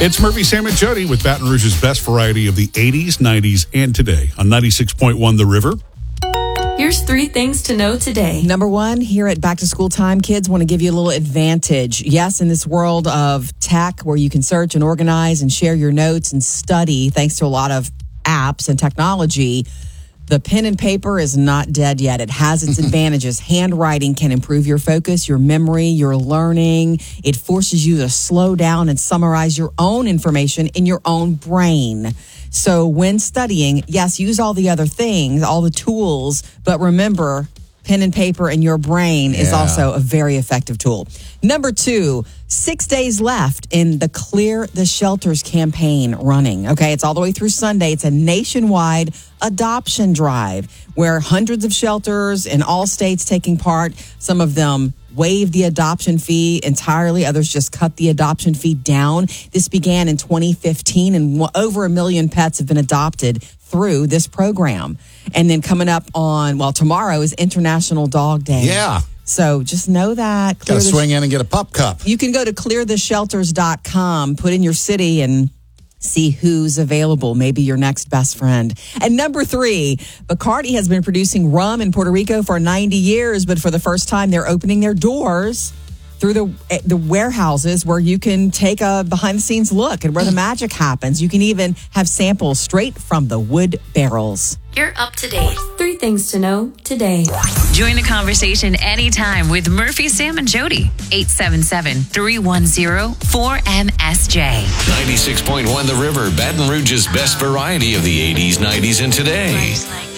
It's Murphy, Sam, and Jody with Baton Rouge's best variety of the 80s, 90s, and today on 96.1 The River. Here's 3 things to know today. Number 1, here at Back to School Time, kids want to give you a little advantage. Yes, in this world of tech where you can search and organize and share your notes and study, thanks to a lot of apps and technology, the pen and paper is not dead yet. It has its advantages. Handwriting can improve your focus, your memory, your learning. It forces you to slow down and summarize your own information in your own brain. So when studying, yes, use all the other things, all the tools, but remember, pen and paper in your brain is also a very effective tool. Number 2, 6 days left in the Clear the Shelters campaign running. Okay, it's all the way through Sunday. It's a nationwide adoption drive where hundreds of shelters in all states taking part. Some of them waive the adoption fee entirely. Others just cut the adoption fee down. This began in 2015 and over 1 million pets have been adopted through this program. And then coming up on, tomorrow is International Dog Day. Yeah. So just know that. Got to swing in and get a pup cup. You can go to cleartheshelters.com, put in your city and see who's available, maybe your next best friend. And number 3, Bacardi has been producing rum in Puerto Rico for 90 years, but for the first time, they're opening their doors through the warehouses where you can take a behind-the-scenes look at where the magic happens. You can even have samples straight from the wood barrels. You're up to date. 3 things to know today. Join the conversation anytime with Murphy, Sam, and Jody. 877-310-4MSJ. 96.1 The River, Baton Rouge's best variety of the 80s, 90s, and today.